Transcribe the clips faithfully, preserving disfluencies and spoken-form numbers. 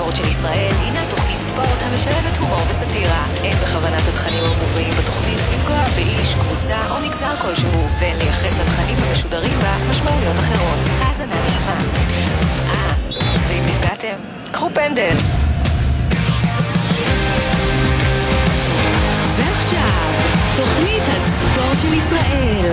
הספורט של ישראל הינה תוכנית ספורט המשלבת הומור וסטירה. אין בכוונת התכנים המובאים בתוכנית לפגוע באיש, קבוצה או מגזר כלשהו, ואין לייחס לתכנים המשודרים בה משמעויות אחרות. האזנה נעימה. אה, ואם נפגעתם, קחו פנדל. ועכשיו, תוכנית הספורט של ישראל.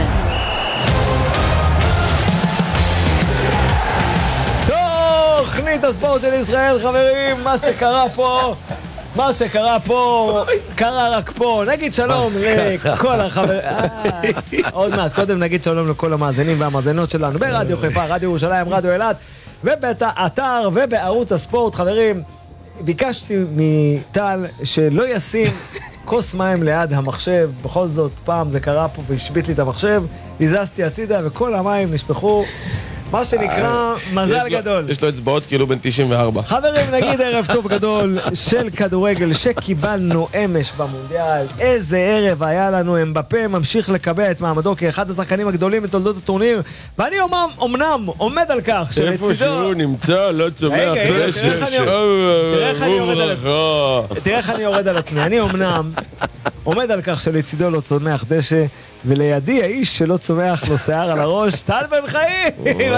תוכנית הספורט של ישראל, חברים, מה שקרה פה, מה שקרה פה, קרה רק פה. נגיד שלום לכל החברים, עוד מעט, קודם נגיד שלום לכל המאזינים והמאזינות שלנו ברדיו חיפה, רדיו ירושלים, רדיו אילת, ובאתר ובערוץ הספורט. חברים, ביקשתי מטל שלא ישים כוס מים ליד המחשב, בכל זאת פעם זה קרה פה והשבית לי את המחשב, הזזתי הצידה וכל המים נשפכו, מה שנקרא מזל גדול. יש לו אצבעות כאילו בן תשעים וארבע. חברים, נגיד ערב טוב גדול של כדורגל שקיבלנו אמש במונדיאל. איזה ערב היה לנו. אמבפה ממשיך לקבע את מעמדו כאחד השחקנים הגדולים בתולדות הטורניר, ואני אומר, אמנם עומד על כך שלצידו... איפה שהוא נמצא, לא צומח דשא. תראה איך אני יורד על עצמי. אני אמנם עומד על כך שלצידו לא צומח דשא, ולידי האיש שלא צומח לו שיער על הראש, טל בן חיים.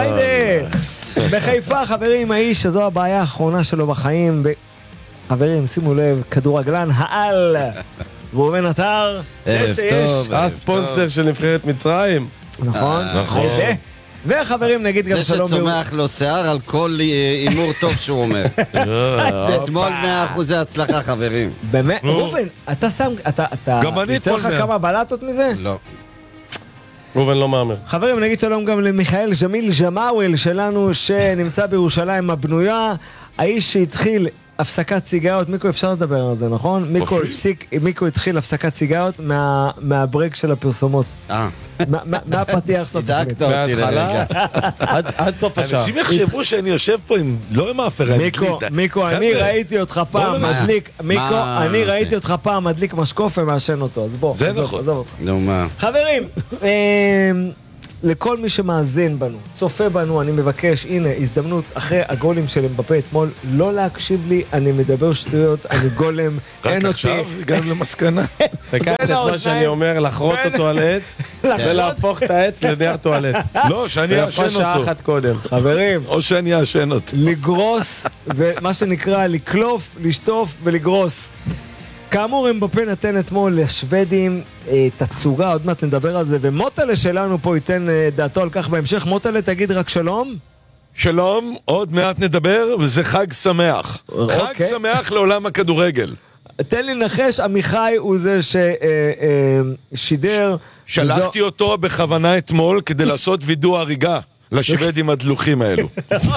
בחיפה, חברים, האיש שזו הבעיה האחרונה שלו בחיים. חברים, שימו לב, כדורגלן העל ראובן עטר, טוב, הספונסר של נבחרת מצרים. נכון, נכון. וחברים, נגיד גם שלום. זה שצומח לו שיער על כל אימור טוב שהוא אומר. אתמול מאה אחוזי הצלחה, חברים. באמת, ראובן, אתה שם, אתה יוצא לך כמה בלטות מזה? לא. ראובן לא מאמר. חברים, נגיד שלום גם למיכאל ג'מיל ג'מאוול שלנו, שנמצא בירושלים הבנויה, האיש שהתחיל הפסקת סיגרות. מיקו, אפשר לדבר על זה, נכון? מיקו הפסיק, מיקו התחיל הפסקת סיגרות מהברק של הפרסומות. אה. מהפתיח של התוכנית. דאגת אותי לרגע. עד סוף השעה. אנשים יחשבו שאני יושב פה עם לא עם האפר. מיקו, מיקו, אני ראיתי אותך פעם מדליק, מיקו, אני ראיתי אותך פעם מדליק משקוף ומאשן אותו, אז בוא. זה נכון. נו מה. חברים, לכל מי שמאזין בנו, צופה בנו, אני מבקש, הנה, הזדמנות אחרי הגולים של אמבפה אתמול, לא להקשיב לי, אני מדבר שטויות, אני גולם, אין אותי. רק עכשיו גם למסקנה. תקח את מה שאני אומר, לחרות אותו על עץ, ולהפוך את העץ לנייר טואלט. לא, שאני אשן אותו. שעה אחת קודם. חברים, או שאני אשן אותו. לגרוס, ומה שנקרא, לקלוף, לשטוף ולגרוס. כאמור, אמבפה נתן אתמול לשוודים תצוגה, עוד מעט נדבר על זה, ומוטלה שלנו פה ייתן דעתו על כך בהמשך. מוטלה, תגיד רק שלום. שלום, עוד מעט נדבר, וזה חג שמח. חג שמח לעולם הכדורגל. תן לי נחש, עמיחי הוא זה ששידר. שלחתי אותו בכוונה אתמול כדי לעשות וידוא הריגה לשוודים הדלוחים האלו.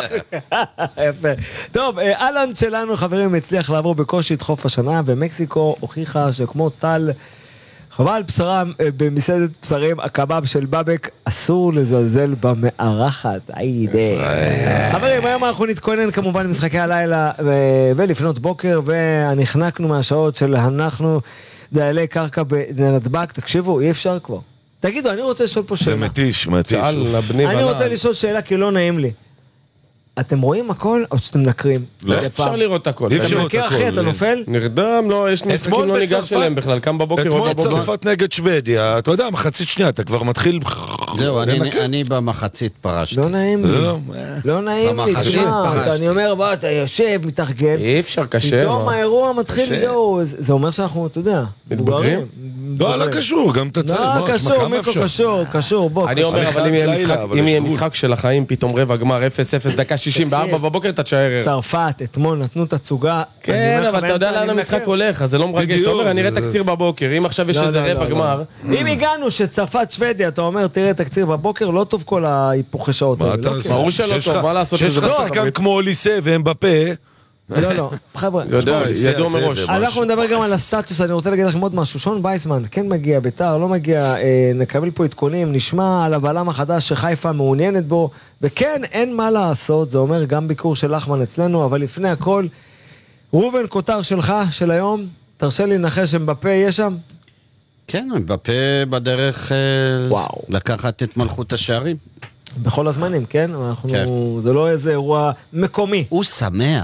יפה. טוב, אלן שלנו, חברים, הצליח לעבור בקושי את חוף השנה, ומקסיקו הוכיחה שכמו טל חבל בשרה במסעדת בשרים, הקבב של בבק, אסור לזלזל במארחת. היידה. חברים, היום אנחנו נתכונן כמובן למשחקי הלילה ולפנות בוקר, ונחנקנו מהשעות של אנחנו דיילי קרקע בנתב"ג. תקשיבו, אי אפשר כבר. תגידו, אני רוצה לשאול פה שאלה. זה מתיש, מתיש. אני רוצה לשאול שאלה כי לא נעים לי. אתם רואים הכל או שאתם נקרים? לא, אפשר לראות הכל. אתה נקר אחי, אתה נופל? נרדם, לא, יש משחקים לא ניגש שלהם בכלל, קם בבוקר. אתמול צרפת נגד שוודיה, אתה יודע, מחצית שנייה, אתה כבר מתחיל... זהו, אני במחצית פרשתי. לא נעים לי. לא נעים לי, תשמע, אני אומר, בוא, אתה יושב, מתארגן. אי אפשר, קשה. פתאום האירוע מתחיל, יואו, זה אומר שאנחנו, אתה יודע, מתבגרים. לא, לא קשור, גם תצא. לא, קשור, מיקו, קשור, קשור, בוא. אני אומר, אבל אם יהיה משחק של החיים, פתאום רבע גמר, אפס אפס, דקה שישים וארבע בבוקר, אתה תשאר. צרפת, אתמול נתנו תצוגה. כן, אבל אתה יודע לאן המשחק הולך, אז זה לא מרגש. אתה אומר, אני אראה תקציר בבוקר, אם עכשיו יש איזה רבע גמר. אם הגענו שצרפת שוודיה, אתה אומר, תראה תקציר בבוקר, לא טוב כל ההיפוכי שעות. ברור שלא טוב, מה לעשות? שיש לך שחקן כמו אוליסה ואמבפה, לא, לא, חבר'ה. ידוע מראש. אנחנו נדבר גם על הסטטוס, אני רוצה להגיד לכם עוד משהו. שון בייסמן, כן מגיע, ביתר, לא מגיע, נקבל פה עדכונים, נשמע על הבלם החדש שחיפה מעוניינת בו, וכן, אין מה לעשות, זה אומר גם ביקור של לחמן אצלנו, אבל לפני הכל, ראובן, כותר שלך, של היום, תרשה לי לנחש אמבפה, יש שם? כן, אמבפה בדרך לקחת את מלכות השערים. בכל הזמנים, כן? זה לא איזה אירוע מקומי. הוא שמח.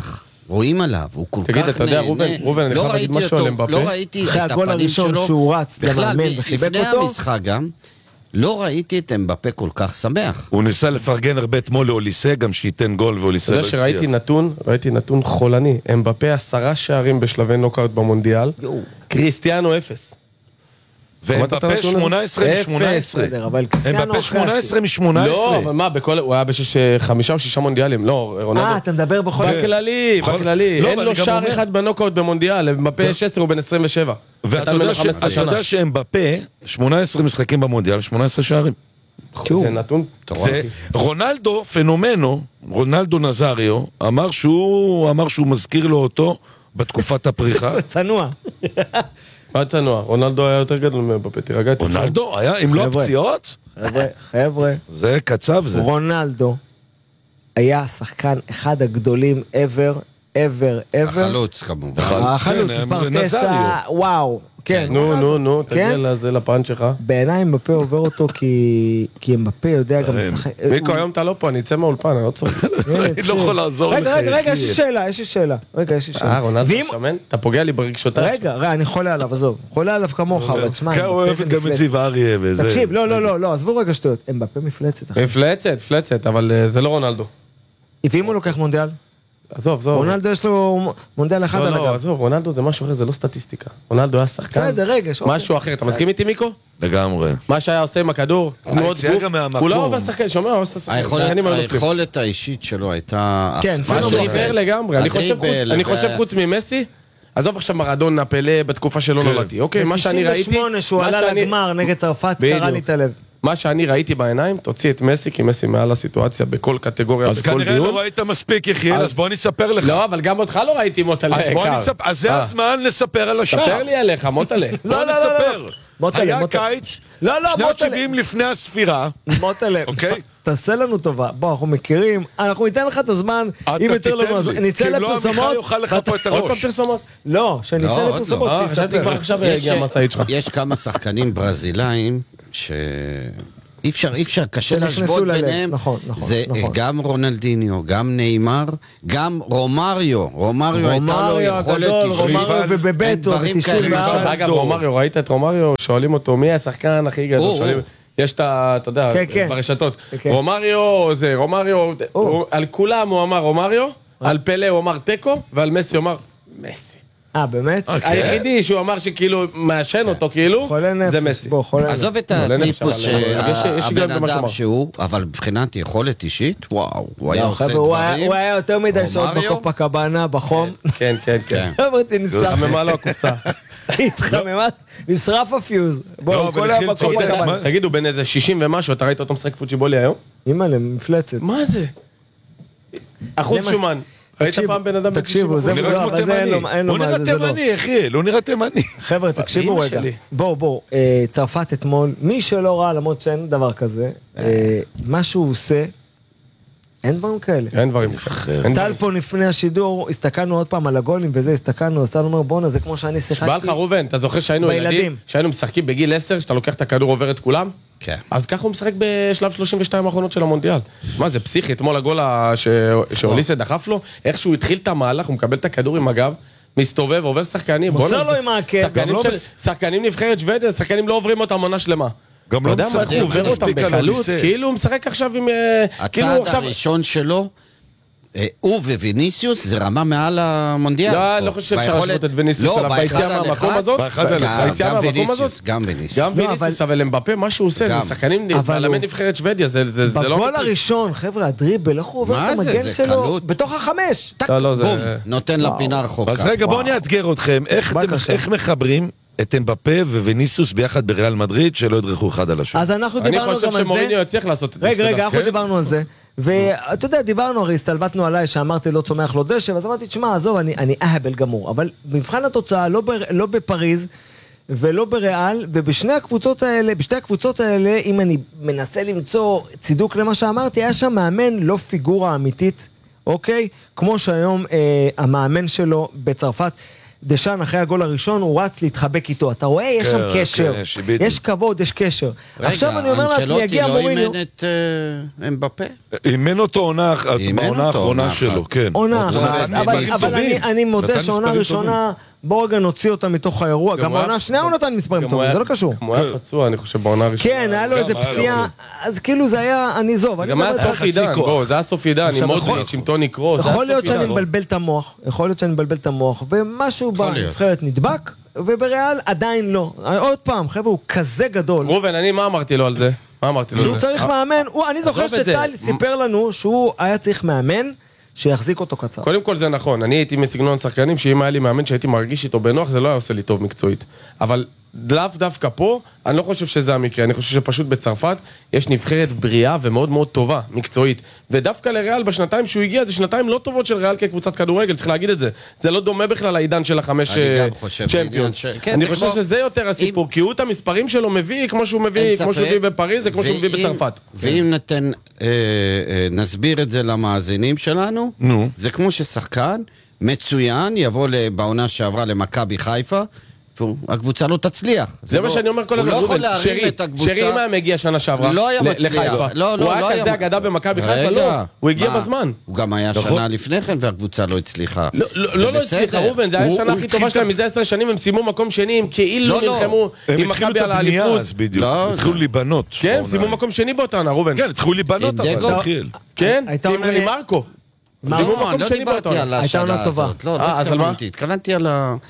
רואים עליו, הוא כל תגיד, כך אתה יודע, רובן, רובן, אני חייב להגיד משהו על אמבפה. לא ראיתי אחרי את הגול הפנים שלו. הראשון שהוא רץ למאמן וחיבק לפני אותו. המשחק גם, לא ראיתי את אמבפה כל כך שמח. הוא ניסה לפרגן הרבה אתמול לאוליסה, גם שייתן גול ואוליסה אתה לא יודע הצליח. שראיתי נתון, ראיתי נתון חולני, אמבפה עשרה שערים בשלבי נוקאוט במונדיאל, קריסטיאנו אפס. ואמבפה שמונה עשרה מ-שמונה עשרה. בסדר, אבל קריסטיאנו אמבפה אחרי שמונה עשרה הסיר. מ-שמונה לא, עשרה. אבל מה, בכל, הוא היה בחמישה או שישה מונדיאלים, לא, רונלדו. אה, אתה מדבר בכל... בכללי, בכל- בכללי, לא, אין אבל לו אני גם שער אומר- אחד בנוקאוט במונדיאל, אמבפה יש עשר, הוא בן עשרים ושבע. ואתה יודע ש- אתה יודע שאמבפה, שמונה עשרה משחקים במונדיאל, שמונה עשרה שערים. זה נתון זה רונלדו, פנומנו, רונלדו נזריו, אמר שהוא אמר שהוא מזכיר לו אותו בתקופת הפריחה. צנוע. מה צנוע? רונלדו היה יותר גדול מאמבפה, תירגע. רונלדו היה, אם לא חבר'ה. הפציעות, חבר'ה, חבר'ה, זה קצב זה. רונלדו היה שחקן אחד הגדולים ever, ever, ever. החלוץ כמובן. החלוץ, כן, פרטסה, נזריו. וואו. כן, נו, רונלדו. נו, נו, תגיע כן? לזה לפאנץ' שלך. בעיניי אמבפה עובר אותו כי כי אמבפה יודע גם לשחק. מיקו, היום אתה לא פה, אני אצא מהאולפן, אני לא צוחק. הנה, אני לא תקשיב. יכול לעזור לך, רגע, רגע, רגע, יש לי יחיאל. שאלה, יש לי שאלה. רגע, יש לי שאלה. אה, רונלדו ואם- שמן? אתה פוגע לי ברגשותיי. רגע, רגע, אני חולה עליו, עזוב. חולה עליו כמוך, אבל תשמע, כן, הוא אמבפה אוהב זה גם את מפלצת. זיו אריה וזה. תקשיב, לא, לא, לא, לא, עזבו רגע שטויות. אמבפה מפלצת, אחי. מפלצת, מפלצת, אבל אה, זה לא רונלדו. ואם הוא לוקח מונדיאל? עזוב, עזוב. רונלדו יש לו מונדיאל אחד לא, על לא, הגב. עזוב, רונלדו זה משהו אחר, זה לא סטטיסטיקה. רונלדו היה שחקן. בסדר, רגע, יש- משהו אחר, אתה מסכים איתי מיקו? לגמרי. מה שהיה עושה עם הכדור, תנועות היציאה גוף, גם מהמקום. הוא לא עובר שחקן, שומע, הוא עושה שחקן, היכולת- שחקנים היו נופלים. היכולת האישית שלו הייתה... כן, משהו פנומנל. אחר לגמרי, אני חושב חוץ- הדריבל, אני ו- חושב חוץ ממסי, עזוב עכשיו מרדונה, פלא, בתקופה שלא כן. נולדתי, אוקיי, מה שאני ראיתי, ב-תשעים ושמונה שהוא מה עלה שאני- לגמר נגד צרפת, בדיוק. קרע לי את הלב. מה שאני ראיתי בעיניים, תוציא את מסי, כי מסי מעל הסיטואציה בכל קטגוריה, אז בכל כנראה דיון. לא ראית מספיק, יחיאל, אז בוא נספר לך. לא, אבל גם אותך לא ראיתי מוטלה אז בוא יקר. נספר, אז זה אה. הזמן לספר על השאר. ספר לי עליך, מוטלה. בוא לא, לא, נספר. לא. מוטלה, היה מוטלה. קיץ, לא, לא, שנת מוטלה. שבעים לפני הספירה, מוטלה, אוקיי. תעשה לנו טובה. בוא, אנחנו מכירים, אנחנו ניתן לך את הזמן, אתה אם יותר תיתן לנו, אז לי, נצא כי לא לפרסומות. עמיחי יאכל לך פה את עוד פעם הראש. פרסומות? לא, שנצא לא, עוד לפרסומות, לא. אה, חשבתי כבר שיספר. עכשיו יש- הגיע המשאית שלך. יש כמה שחקנים ברזילאים ש... אי אפשר, אי אפשר, קשה שנכנסו להשוות ללב. ביניהם. נכון, נכון, זה נכון. גם רונלדיניו, גם ניימר, גם רומריו. רומריו הייתה לו רומריו יכולת הגדול, אישית. רומריו אין ובבטו, דברים ב-תשעים כאלה וארבע. בשום- אגב, רומריו, ראית את רומריו? שואלים אותו, מי השחקן הכי גדול? הוא, שואלים- הוא. יש את ה... אתה יודע, כן, כן. ברשתות. כן. רומריו זה, רומריו... הוא. הוא- על כולם הוא אמר רומריו, על פלא הוא אמר טקו, ועל מסי הוא אמר מסי. אה, באמת? היחידי שהוא אמר שכאילו מעשן אותו כאילו, חולה נפש. זה מסי. בוא, חולה נפש. עזוב את לא, לא הטיפוס נפש, אבל יש- יש היגיון שהבן במה אדם שאמר. שהוא, אבל מבחינת יכולת אישית, וואו, הוא היה לא, עושה חבר'ה, הוא היה- דברים. הוא היה יותר מדי שעות רומריו? בקופקבנה, בחום. כן, כן, כן. כן. חבר'ה, תנסה. חממה לו הקופסה. התחממה, נשרף הפיוז. בוא, לא, הוא אבל כל היום יחיאל צודק, בקופקבנה. מה? תגידו, בן איזה שישים ומשהו, אתה ראית אותו משחק פוצ'יבולי היום? אימא'לה, מפלצת. מה זה? אחוז מה ש- שומן. ראית תקשיבו, פעם בן אדם בן תקשיבו, שישים? זה- הוא נראה לא, כמו אבל זה אין לו- תימני. אין לו הוא מה, נראה זה- זה לא. תימני, יחיאל, הוא נראה תימני. חבר'ה, תקשיבו אמא רגע. שלי. בואו, בואו. אה, צרפת אתמול, מי שלא ראה, למרות שאין דבר כזה, אה, מה שהוא עושה, אין דברים כאלה. אין דברים. אין טל דברים. פה לפני השידור, הסתכלנו עוד פעם על הגולים וזה, הסתכלנו, אז טל אומר, בואנה, זה כמו שאני בא שיחקתי. לך ראובן, אתה זוכר שהיינו בילדים. ילדים, שהיינו משחקים בגיל עשר, שאתה לוקח את הכדור עובר את כולם? כן. אז ככה הוא משחק בשלב שלושים ושתיים האחרונות של המונדיאל. מה זה פסיכי, אתמול הגול ה- ש- שאוליסה דחף לו, איך שהוא התחיל את המהלך, הוא מקבל את הכדור עם הגב, מסתובב, עובר שחקנים. מוסר בואנה, לו זה- עם העקב. שחקנים גם לא של- מס- שחקנים נבחרת שוודיה, שחקנים לא עוברים אותם עונה שלמה. גם אתה לא יודע מה, משחק, הוא עובר אותם מספיק על בקלות, אוליסה. כאילו הוא משחק עכשיו עם... אה, כאילו הוא הצעד עכשיו... הראשון שלו, אה, הוא וויניסיוס, זה רמה מעל המונדיאל. לא, פה. אני לא חושב שאפשר ביכולת- להשוות את ויניסיוס לא, אליו, ביציאה באחד על מהמקום אחד, הזאת, באחד על גם- אחד. ביציאה גם מהמקום ויניסיוס, הזאת, גם ויניסיוס. גם לא, ויניסיוס, אבל אמבפה, מה שהוא עושה, גם. זה שחקנים, אבל מאמן הוא- נבחרת שוודיה, זה זה- זה לא... בגול הראשון, חבר'ה, הדריבל, איך הוא עובר מה את זה? המגן זה שלו? קלות. בתוך החמש. טק, לא, לא, זה- בום, נותן לפינה רחוקה. אז רגע, בואו נאתגר אתכם. איך אתם- בבקשה. איך מחברים את אמבפה וויניסיוס ביחד בריאל מדריד, שלא ידרכו אחד על השני? אז אנחנו אני דיברנו חושב גם על שמוריניו זה. יצליח לעשות את זה. רגע, שתדע. רגע, אנחנו כן? דיברנו על זה. ואתה יודע, דיברנו, הרי הסתלבטנו עליי שאמרתי לא צומח לו דשא, אז אמרתי, תשמע, עזוב, אני, אני אהבל גמור. אבל במבחן התוצאה, לא, בר, לא בפריז ולא בריאל, ובשני הקבוצות האלה, בשתי הקבוצות האלה, אם אני מנסה למצוא צידוק למה שאמרתי, היה שם מאמן לא פיגורה אמיתית, אוקיי? כמו שהיום אה, המאמן שלו בצרפת. דשן אחרי הגול הראשון, הוא רץ להתחבק איתו. אתה רואה, יש שם כן, קשר. כן, שבדיוק. יש כבוד, יש קשר. עכשיו אני אומר לעצמי, אנצ'לוטי יגיע לא מוריניו. אימן את אה, אמבפה? אימן אותו עונה, אימן העונה אותו, האחרונה עונה שלו, אחת. כן. עונה אותו אחת, נתן אבל, מספרים אבל טובים. אני, אני מודה נתן שהעונה מספרים הראשונה, בוא רגע נוציא אותה מתוך האירוע, גם הוא היה- העונה השנייה הוא נתן מספרים גם הוא טובים, היה- זה לא קשור. גם הוא היה פצוע, אני חושב, בעונה הראשונה. כן, היה לו גם איזה היה לו, פציעה, אז כאילו זה היה, אני זוב, אני גם היה מדבר סוף איתך- חצי עידן, כוח. בוא, זה היה סוף עידן, עם עכשיו, מודריץ', עם טוני קרוס. זה היה יכול סוף להיות שאני עידן. מבלבל את המוח, יכול להיות שאני מבלבל את המוח, ומשהו יכול להיות. בנבחרת נדבק, ובריאל עדיין לא. עוד פעם, חבר'ה, הוא כזה גדול. ראובן, אני, מה אמרתי לו על זה? מה אמרתי לו על שהוא זה? צריך מאמן, הוא- אני זוכר עזוב את זה. שטל סיפר לנו שהוא היה צריך מאמן שיחזיק אותו קצר. קודם כל זה נכון, אני הייתי מסגנון שחקנים שאם היה לי מאמן שהייתי מרגיש איתו בנוח זה לא היה עושה לי טוב מקצועית, אבל לאו דווקא פה, אני לא חושב שזה המקרה, אני חושב שפשוט בצרפת יש נבחרת בריאה ומאוד מאוד טובה, מקצועית, ודווקא לריאל בשנתיים שהוא הגיע, זה שנתיים לא טובות של ריאל כקבוצת כדורגל, צריך להגיד את זה, זה לא דומה בכלל לעידן של החמש אני גם חושב, זה עניין צ'מפיונס, של- כן, אני זה חושב כמו- שזה יותר הסיפור, כי הוא את המספרים שלו מביא כמו שהוא מביא, אין כמו שהוא ספק. מביא בפריז, זה כמו שהוא מביא ואם- בצרפת. ואם נתן, אה, אה, נסביר את זה למאזינים שלנו, נו. זה כמו ששחקן מצוין יבוא בעונה שעברה למכבי חיפה, והקבוצה לא תצליח. זה מה שאני אומר כל הזמן, הוא לא יכול ראובן, להרים שרי, את הקבוצה. שרי אם היה מגיע שנה שעברה לא היה ל- מצליח. לחיפה, לא, לא, הוא לא היה היה כזה מ- אגדה במכבי חיפה, רגע, לא, הוא הגיע מה? בזמן. הוא גם היה נכון. שנה לפני כן והקבוצה לא הצליחה. לא, לא, זה לא, לא הצליחה, בסדר. ראובן, זה היה הוא- השנה הוא הכי התחיל טובה את שלהם ה- מזה עשר שנים, הם סיימו מקום שני, הם כאילו לא, לא. נלחמו הם עם התחילו מכבי את על הבנייה האליפות. אז בדיוק, לא, התחילו זה- להיבנות. כן, העונה. סיימו מקום שני באותה עונה, ראובן. כן, התחילו להיבנות, עם דגו? אבל תתחיל. כן, הייתה עם עונה- עם מרקו. סיימו לא, מקום אני לא שני באותה דיברתי על עונה. הייתה עונה השנה טובה. הזאת. לא, אה, לא אז על מה? התכוונתי. התכוונתי על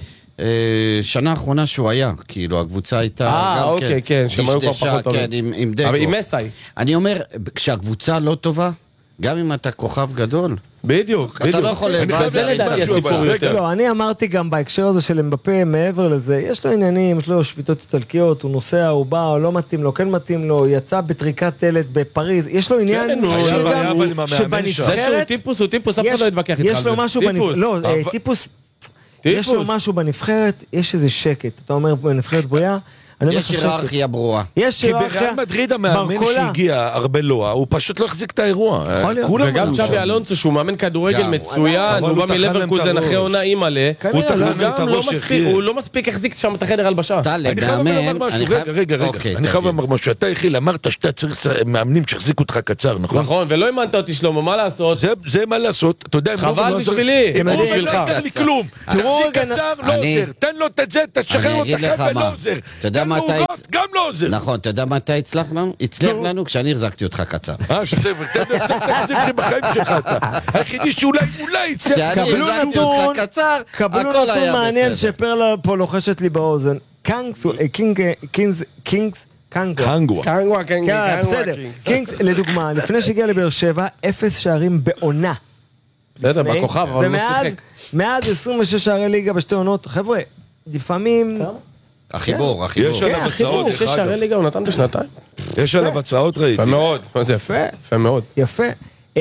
השנה האחרונה שהוא היה. כאילו, הקבוצה הייתה... אה, גם אוקיי, כן, שהם היו כבר דשדשה, פחות טובים. כן, עם- עם דגו. אבל עם מסאי. אני אומר, כשהקבוצה לא טובה, גם אם אתה כוכב גדול, בדיוק, בדיוק. אתה לא יכול אני לבד חייב זה להגיד לדעתי משהו, הסיפור אבל- יותר. לא, אני אמרתי גם בהקשר הזה של אמבפה, מעבר לזה, יש לו עניינים, יש לו שביתות איטלקיות, הוא נוסע, הוא בא, הוא לא מתאים לו, כן מתאים לו, יצא בטריקת טלת בפריז, יש לו עניין, כן, הוא- אני חושב היה בעיה, גם אבל עם המאמן שם. זה שהוא שבנבחרת, טיפוס, הוא טיפוס, אף אחד יש- לא יתווכח איתך על יש זה. לו משהו טיפוס. בנבחרת, לא, אה, אבל- טיפוס, יש לו טיפוס. משהו בנבחרת, יש איזה שקט, אתה אומר בנבחרת בריאה, אני אומר לך יש שקט. היררכיה ברורה. יש כי היררכיה, בריאל מדריד המאמן ברקולה. שהגיע, ארבלואה, הוא פשוט לא החזיק את האירוע. יכול להיות. כולם וגם היו צ'אבי שם. אלונסו שהוא מאמן כדורגל גם. מצוין, אבל הוא הוא בא טחן להם מלברקוזן את הראש. אחרי עונה אימא'לה, כנראה, הוא טחן גם להם את לא הראש מספיק- שהחריב. הוא לא מספיק החזיק שם את החדר הלבשה. טלב, אני חייב מאמן... לומר משהו, אני רגע, חייב- רגע, רגע, אוקיי, אני חייב תגיד. לומר משהו, אתה הכיל, אמרת שאתה צריך מאמנים שיחזיקו אותך קצר, נכון? נכון, ולא האמנת אותי שלמה, מה לעשות? זה, זה מה לעשות, אתה יודע, חבל ראובן לא עזר- בשבילי, אם בשבילך. ראובן לא עוזר לי כלום, תראו תחזיק רגע, קצר, לא אני- עוזר, תן לו את זה, תשחרר אני לו אגיד את לך החבל, מה. לא עוזר, אתה יודע תן מה לו אתה עוגות, הצ- גם לא עוזר. נכון, אתה יודע מתי הצלח לנו? הצליח לנו כשאני החזקתי אותך קצר. אה, שזה, תן לו קצת תחזיק לי בחיים שלך, אתה. היחידי שאולי, אולי יצליח, כשאני קבלו החזקתי נתון, אותך קצר, קבלו הכל נתון היה מעניין בסדר. שפרלה פה לוחשת לי באוזן. קאנגס, אה, קינג, אה, קינגס, קינגס, קאנגווה. קנגווה. קנגווה, קנגווה, כן, בסדר. קינגס, לדוגמה, לפני שהגיע לבאר שבע, אפס שערים בעונה. בסדר, לפני, בכוכב, אבל הוא לא ומאז, שיחק. מאז עשרים ושש שערי ליגה בשתי עונות. חבר'ה, לפעמים... החיבור, החיבור. יש עליו כן, הצעות, החיבור. שש דרך שערי אגב. ליגה הוא נתן בשנתיים. יש עליו הצעות, ראיתי. יפה מאוד, מה זה יפה? יפה מאוד. יפה. אמ,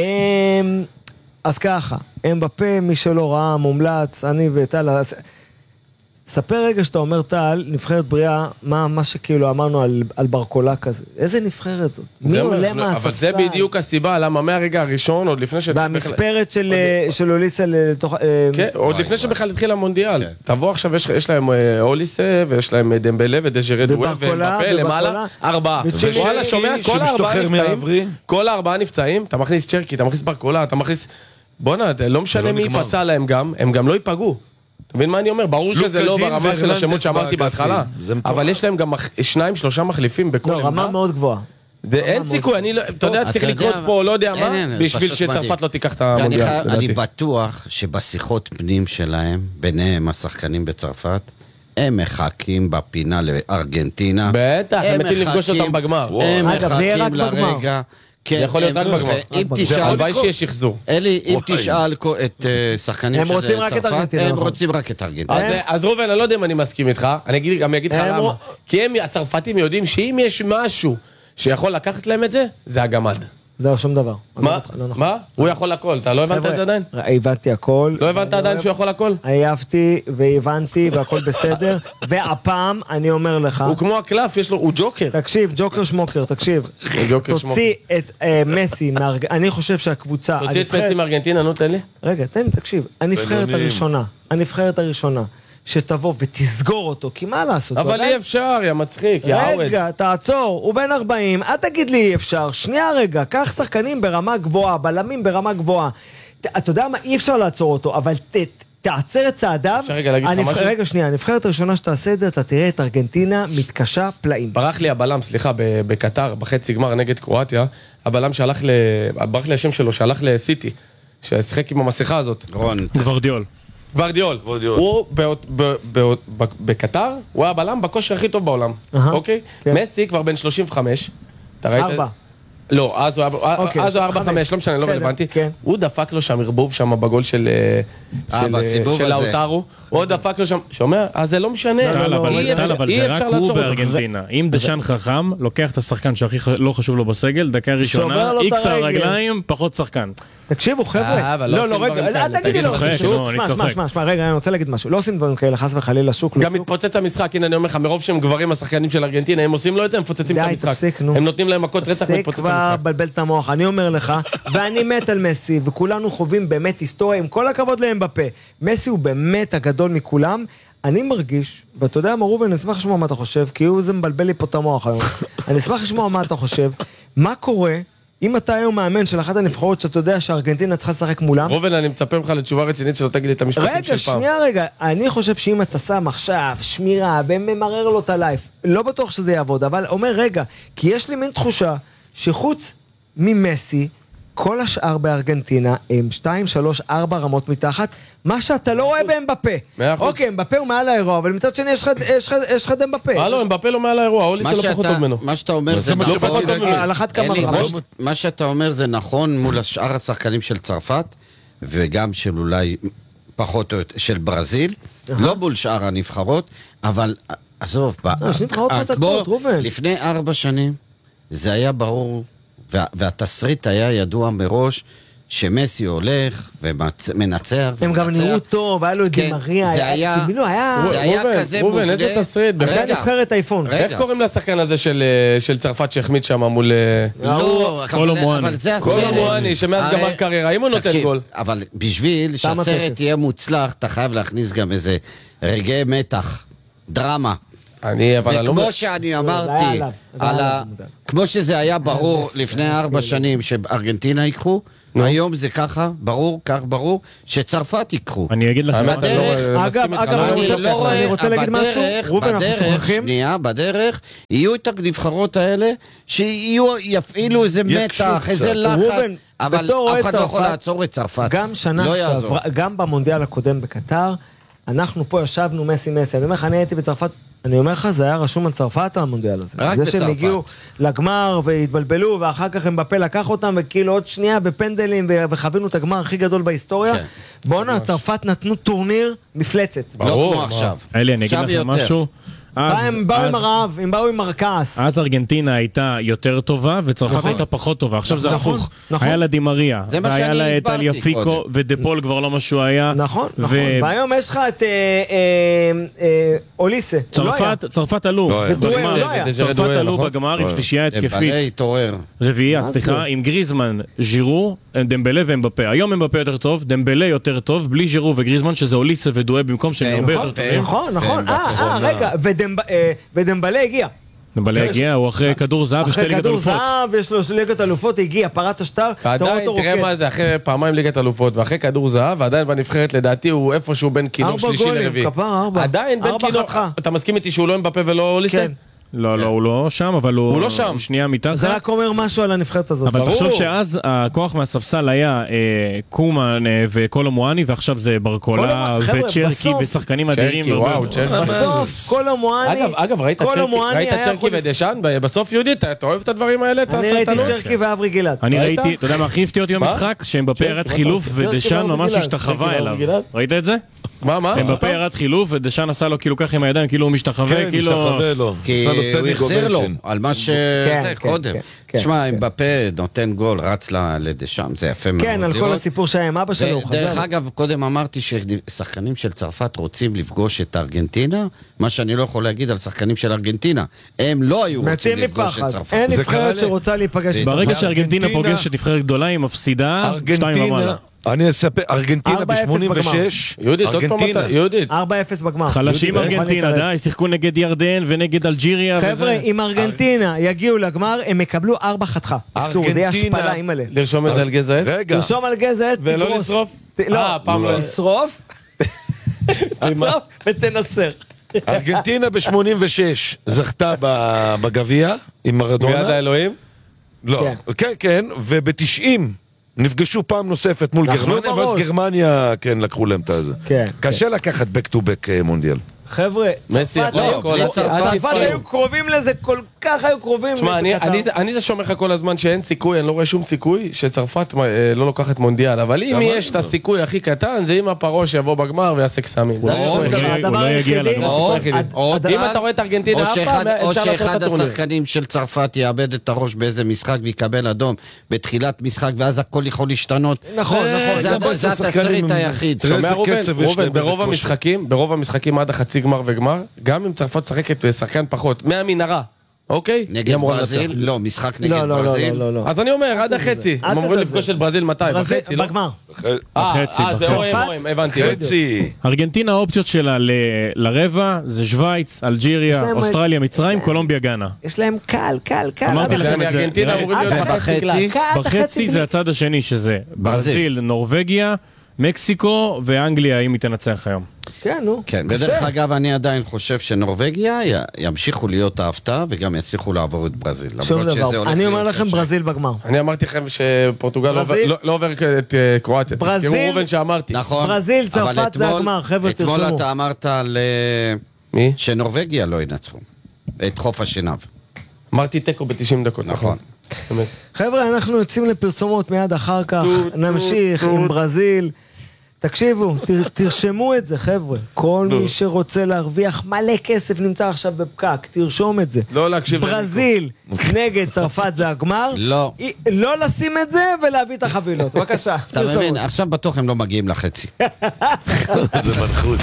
אז ככה, אמבפה, מי שלא ראה, מומלץ, אני וטל, אז- ספר רגע שאתה אומר טל, נבחרת בריאה, מה, מה שכאילו אמרנו על, על ברקולה כזה, איזה נבחרת זאת? מי זה עולה מה- מהספסל? אבל זה בדיוק הסיבה, למה מהרגע הראשון, עוד לפני ש... והמספרת של, של אוליסה לתוך... אה, כן, עוד וואי, לפני וואי. שבכלל התחיל המונדיאל. כן. תבוא עכשיו, יש- יש להם אה, אוליסה, ויש להם אה, דמבלה ודז'רד וול, וברקולה, ומפה למעלה, וברקולה. ארבעה. וצ'רקי, וואלה, שומע? כל הארבעה שמשתחרר נפצעים, מהאוורי. כל הארבעה נפצעים, אתה מכניס צ'רקי, אתה מכניס ברקולה, אתה מכניס... בואנה, לא משנה לא מי נגמר. ייפצע להם גם, הם גם לא ייפגעו. אתה מבין מה אני אומר? ברור שזה לא לוקה דין ברמה של והרננדס השמות שאמרתי באגפים. בהתחלה, זה מטורף. אבל יש להם גם מח- שניים, שלושה מחליפים בכל לא, רמה עמדה. מאוד גבוהה. זה אין מאוד סיכוי, אני לא, אתה יודע, אתה צריך יודע, לקרות פה, לא יודע אין, מה, אין, בשביל פשוט שצרפת מדהים. לא תיקח את ואני המונדיאל, חייב- אני לדעתי. בטוח שבשיחות פנים שלהם, ביניהם השחקנים בצרפת, הם מחכים בפינה לארגנטינה. בטח, הם מתים לפגוש מחכים- אותם בגמר. הם אגב, זה יהיה רק מחכים בגמר. לרגע. כן, יכול להיות הם- רק בגמר. ואם רק תשאל... הלוואי שיש שחזור. אלי, אם וואי. תשאל כל- את אה, שחקנים הם של רוצים רק את צרפת, ארגנטינה, הם נכון. רוצים רק את ארגנטינה. אז, אז ראובן, אני לא יודע אם אני מסכים איתך, אני אגיד, גם אגיד לך הם למה. רו- כי הם, הצרפתים יודעים שאם יש משהו שיכול לקחת להם את זה, זה הגמד. לא, שום דבר. עזוב מה? אותך, לא נכון. מה? הוא יכול הכל, אתה לא הבנת חבר'ה, את זה עדיין? הבנתי הכל. לא הבנת אני עדיין אוהב- שהוא יכול הכל? עייפתי והבנתי והכל בסדר, והפעם אני אומר לך, הוא כמו הקלף, יש לו, הוא ג'וקר. תקשיב, ג'וקר שמוקר, תקשיב, ג'וקר תוציא את אה, מסי, מהארג- אני חושב שהקבוצה, תוציא את הנבחרת- מסי מארגנטינה, נו תן לי. רגע, תן לי, תקשיב, הנבחרת בינוניים. הראשונה, הנבחרת הראשונה, שתבוא ותסגור אותו, כי מה לעשות? אבל אי אפשר, יא מצחיק, יא עווד. רגע, תעצור, הוא בן ארבעים, אל תגיד לי אי אפשר, שנייה רגע, קח שחקנים ברמה גבוהה, בלמים ברמה גבוהה. אתה יודע מה, אי אפשר לעצור אותו, אבל ת... תעצר את צעדיו. אפשר רגע להגיד לך הנבח... משהו? רגע, שנייה, הנבחרת הראשונה שתעשה את זה, אתה תראה את ארגנטינה מתקשה פלאים. ברח לי הבלם, סליחה, ב- בקטר, בחצי גמר נגד קרואטיה, הבלם שהלך ל... ברח לי השם שלו, שהלך לסיטי, ששחק עם המסכה הזאת. רון. גוורדיול. גוורדיול. גוורדיול. הוא באות- ב- באות- ב- בקטר, הוא היה הבלם בכושר הכי טוב בעולם. אהה, אוקיי? כן. מסי כבר בן שלושים וחמש. אתה ראית? ארבע. לא, אז הוא היה אוקיי, אז הוא היה ארבע חמש. חמש, לא משנה, לא בסדר, רלוונטי. כן. הוא דפק לו שם ערבוב שם בגול של אה, של- בסיבוב של הזה. לאוטרו. הוא עוד דפק לו שם, שומע? אז זה לא משנה. טל, לא, אבל אי זה- אפשר- טל, אבל אי זה אפשר רק הוא לעצור אותו. בארגנטינה. אם דשן חכם, לוקח את השחקן שהכי ח- לא חשוב לו בסגל, דקה ראשונה, שובר לו את איקס הרגל. הרגליים, פחות שחקן. תקשיבו אה, חבר'ה, אבל לא לא, עושים לא, רגע, דברים אל כאלה. תגידי אני לו, צוחק, שוק, נו, אני שמע, שמע, צוחק. שמע, שמע, רגע, אני רוצה להגיד משהו, לא עושים דברים כאלה, חס וחלילה, שוק, לא גם שוק. מתפוצץ המשחק, הנה אני אומר לך, מרוב שהם גברים השחקנים של ארגנטינה, הם עושים לו את זה, הם מפוצצים את די, המשחק. תפסיק, נו. הם נותנים להם מכות רצח תפסיק ומתפוצץ כבר המשחק. בלבל את המוח, אני אומר לך, ואני מת על מסי, וכולנו חווים באמת היסטוריה, עם כל הכבוד להם בפה. מסי הוא באמת הגדול מכולם, אני מרגיש, ואתה יודע מה רובן, אני אשמח לשמוע מה אתה חושב, כי הוא זה מבלבל לי פה את המוח היום. אני אשמח לשמוע מה אתה חושב, מה קורה, אם אתה היום מאמן של אחת הנבחרות שאתה יודע שארגנטינה צריכה לשחק מולם, רובן, אני מצפה ממך לתשובה רצינית שלא תגיד לי את המשפטים של רגע, פעם. שנייה רגע, אני חושב שאם אתה שם עכשיו שמירה וממרר לו את הלייף, לא בטוח שזה יעבוד, אבל אומר רגע, כי יש לי מין תחושה שחוץ ממסי, כל השאר בארגנטינה הם שתיים, שלוש, ארבע רמות מתחת, מה שאתה לא רואה בהם בפה. מאה אחוז. אוקיי, הם בפה הוא מעל האירוע, אבל מצד שני יש לך- יש לך- יש לך דם בפה. הלו, הם בפה לו מעל האירוע, אולי מה זה לא פחות שאתה- טוב ממנו. מה שאתה אומר זה זה מה נכון. שבאתי להגיד. על אחת כמה אלי, וכמה. מה ש- מה שאתה אומר זה נכון מול השאר השחקנים של צרפת, וגם של אולי פחות או יותר של ברזיל, לא מול שאר הנבחרות, אבל עזוב, ב- לא, יש נבחרות אה, חזקות, כמו רובן. לפני ארבע שנים, זה היה ברור, וה- והתסריט היה ידוע מראש, שמסי הולך ומנצח הם גם נראו טוב, היה לו את כן, דמריה, זה היה- כאילו היה... זה היה רובן, כזה רובן, מובנה. איזה תסריט, זה באמת. רגע. נבחרת אייפון. רגע. איך קוראים לשחקן הזה של אה, של צרפת שהחמיד שם מול... אה, לא, קולו אבל- מואני. אבל זה קולו הסרט. מואני, שמאז הרי- גמר קריירה, אם הוא נותן תקשיב, גול. אבל בשביל תם שהסרט הטקס. יהיה מוצלח, אתה חייב להכניס גם איזה רגעי מתח, דרמה. אני, אבל אני לא... וכמו שאני זה אמרתי, היה עליו, זה על היה ה- עליו, מודע. כמו שזה היה ברור לפני ארבע שנים שארגנטינה ייקחו, היום זה ככה, ברור, כך ברור, שצרפת ייקחו. אני אגיד לכם האמת, משהו. אני לא בדרך- מסכים אגב, איתך, אגב, לא אני חושב אני לא ככה. רואה, אני רוצה להגיד משהו, בדרך, רובן, אנחנו בדרך, שוכחים. שנייה, בדרך, יהיו את הנבחרות האלה, שיהיו, יפעילו איזה יקשו מתח, איזה קצת. לחץ, רובן, אבל בתור אף אוהד אחד לא יכול צרפת, לעצור את צרפת. גם שנה לא יעזור. שעברה, גם במונדיאל הקודם בקטר, אנחנו פה ישבנו מסי מסי, אני אומר לך, אני הייתי בצרפת, אני אומר לך, זה היה רשום על צרפת המונדיאל הזה. רק זה שהם בצרפת. הגיעו לגמר והתבלבלו, ואחר כך הם בפה לקח אותם, וכאילו עוד שנייה בפנדלים, ו- וחווינו את הגמר הכי גדול בהיסטוריה. כן. בואנה, צרפת נתנו טורניר מפלצת. לא ברור, כמו מה. עכשיו. אלי, אני אגיד עכשיו לכם יותר. משהו. אז- בא- הם באו אז- עם הרעב, הם באו עם הכעס. אז ארגנטינה הייתה יותר טובה, וצרפת נכון. הייתה פחות טובה. עכשיו זה נכון, הפוך. נכון. היה לה דימריה, זה מה והיה שאני לה את הסברתי אליפיקו, קודם. ודפול כבר לא מה שהוא היה. נכון, ו- נכון. והיום יש לך את אה, אה, אה, אוליסה. הוא לא היה. צרפת, צרפת עלו לא היה. ודואל בגמר, לא היה. ודז'רה צרפת דואל, עלו נכון? בגמר עם שלישייה התקפית, דמבלה התעורר. רביעייה, מה סליחה, זה? עם גריזמן, ז'ירו, דמבלה ואמבפה. היום אמבפה יותר טוב, דמבלה יותר טוב, בלי ז'ירו וגריזמן, שזה אוליסה ודואל במקום שהם כן, הרבה נכון, יותר טובים. נכון, נכון. כן, אה, אה, רגע, ודמב- אה, ודמבלה הגיע. דמבלה הגיע, הוא אחרי כדור זהב ושתי אחרי ליגת כדור אלופות. זהב, יש לו ליגת אלופות, הגיע, פרץ השטר, אתה רואה עדיין, אותו תראה רוקד. מה זה, אחרי פעמיים ליגת אלופות ואחרי כדור זהב, ועדיין בנבחרת לדעתי הוא איפשהו בין כינור ארבע שלישי גולים, לרביעי. כפרה, ארבע. עדיין בין ארבע כינור, חתכה. אתה מסכים איתי שהוא לא אמבפה ולא אוליסה? כן. לא, לא, הוא לא שם, אבל הוא... הוא לא שם. שנייה מתחת. זה רק אומר משהו על הנבחרת הזאת. אבל ברור. תחשוב שאז הכוח מהספסל היה אה, קומן אה, וקולו מואני, ועכשיו זה ברקולה קולו- חבר'ה, וצ'רקי בסוף- ושחקנים אדירים. צ'רקי, והרבה- וואו, צ'רקי. בסוף, כל המואני... אגב, אגב, ראית כל צ'רקי, המואני ראית היה צ'רקי יכול- ודשן? בסוף יהודי, אתה אתה אוהב את הדברים האלה? אתה אני עשה ראיתי איתנו? צ'רקי ואברי גלעד. אני ראית? ראיתי, אתה יודע מה הכי הפתיע אותי מה? במשחק? שאמבפה צ'רקי, ירד מה חילוף אתה רוצה? ודשן צ'רקי ממש ואברי השתחווה גלעד. אליו. גלעד? ראית את זה? מה, מה? אמבפה ירד חילוף ודשן עשה לו כאילו ככה עם הידיים, כאילו הוא משתחווה, כן, כאילו... משתחווה לו. כי עשה לו הוא standing החזיר לו ovation. על מה ש... כן, זה כן, קודם. כן, כן, תשמע, כן. אמבפה נותן גול, רץ ל- לדשם, זה יפה מאוד. כן, על כל לראות. הסיפור שהיה עם אבא שלו, הוא דרך חזר. אגב, קודם אמרתי ששחקנים של צרפת רוצים לפגוש את ארגנטינה, מה שאני לא יכול להגיד על שחקנים של ארגנטינה. הם לא היו רוצים מתים לפגוש את מפחד. צרפת. אין זה קרה נבחרת לי. שרוצה להיפגש. בדיוק. איתה. ברגע שארגנטינה וארגנטינה- פוגשת נבחרת גדולה, היא מפסידה שתיים ארגנטינה, ומעלה. אני אספר, ארגנטינה ארבע אפס ב-שמונים ושש, יהודית, עוד פעם ארגנטינה. אתה, יהודית. ארבע אפס בגמר. חלשים יהודית, ארגנטינה, יכול די, שיחקו נגד ירדן ונגד אלג'יריה. חבר'ה, וזה. אם ארגנטינה יגיעו לגמר, הם יקבלו ארבע חתיכה. תזכרו, זה יהיה ארגנטינה- השפלה, אימא'לה. לרשום את זה על גזע עץ? רגע, תרשום על גזע עץ, ולא תגרוס. לשרוף? ת- לא, אה, פעם לא. תשרוף, תשרוף ותנסר. ארגנטינה ב-שמונים ושש זכתה ב- בגביע עם ביד מרדונה. האלוהים? לא, כן. כן, כן, וב-תשעים נפגשו פעם נוספת מול נחלו גרמניה, ואז בראש. גרמניה, כן, לקחו להם את הזה. כן, קשה לקחת back to back אה, מונדיאל. חבר'ה, מסי צרפת יכול היו- הכל, לא, צרפת, צרפת כן. היו קרובים לזה, כל כך היו קרובים. תשמע, אני- לקטר. אני- אני זה שאומר לך כל הזמן שאין סיכוי, אני לא רואה שום סיכוי שצרפת אה, לא לוקחת מונדיאל, אבל אם גם יש את אני לא. הסיכוי הכי קטן, זה אם הפרעה שיבוא בגמר ויעשה קסמים. זה או- הסיכוי הוא היחידי. לא- הדבר הוא לא יגיע היחידי- לגמר. או- היחידי. או אם אתה רואה את ארגנטינה או אף שאחד- פעם, או אפשר לעשות את שאחד הטורניר. השחקנים של צרפת יאבד את הראש באיזה משחק ויקבל אדום בתחילת משחק, ואז הכל יכול להשתנות. נכון, נכון. זה גם הד- בוא, זה השחקנים התסריט הם- היחיד. תראה שומע איזה ראובן, קצב יש ראובן, להם, איזה ברוב כושר. המשחקים, ברוב המשחקים עד החצי גמר וגמר, גם אם צרפת משחקת שחקן פחות, מהמנהרה, אוקיי? היא נגד אמורה ברזיל? לנצח. לא, משחק נגד לא, לא, לא, ברזיל. לא, לא. אז אני אומר, עד החצי. אל הם אמורים תזלזל. לפגוש את ברזיל מתי? ברזיל- בחצי, לא? בגמר. אה, בחצי, אה, זה בחצי. אוהם, אוהם, הבנתי. חצי. ארגנטינה, האופציות שלה ל- לרבע זה שוויץ, אלג'יריה, להם- אוסטרליה, יש מצרים, להם- קולומביה, גאנה. יש להם קל, קל, קל. אמרתי עד לכם החצי. את זה. ארגנטינה נראה לי- אמורים להיות עד בחצי. החצי בחצי? קל, עד בחצי זה הצד השני, שזה ברזיל, נורווגיה, מקסיקו ואנגליה, אם היא תנצח היום. כן, נו. כן, קשה. בדרך אגב אני עדיין חושב שנורווגיה י- ימשיכו להיות ההפתעה וגם יצליחו לעבור את ברזיל. שום למרות שזה דבר. הולך אני אומר להיות לכם קשה. ברזיל בגמר. אני אמרתי לכם שפורטוגל לא עובר- ברזיל? לא- לא עובר את אה, קרואטיה. ברזיל? תזכרו ראובן שאמרתי. נכון. ברזיל, צרפת, אבל זה אתמול- הגמר, חבר'ה, אתמול תרשמו. אתה אמרת על... אה, מי? שנורווגיה לא ינצחו את חוף השנהב. אמרתי תיקו ב-תשעים דקות. נכון. באמת. חבר'ה, אנחנו יוצאים לפרסומות מיד אחר כך, נמשיך עם ברזיל. תקשיבו, תר- תרשמו את זה, חבר'ה. כל מי שרוצה להרוויח מלא כסף נמצא עכשיו בפקק, תרשום את זה. לא להקשיב למיקרו. ברזיל נגד צרפת זה הגמר. לא. אי- לא לשים את זה ולהביא את החבילות. בבקשה. אתה פרסומות. מבין? עכשיו בטוח הם לא מגיעים לחצי. זה מנחוס.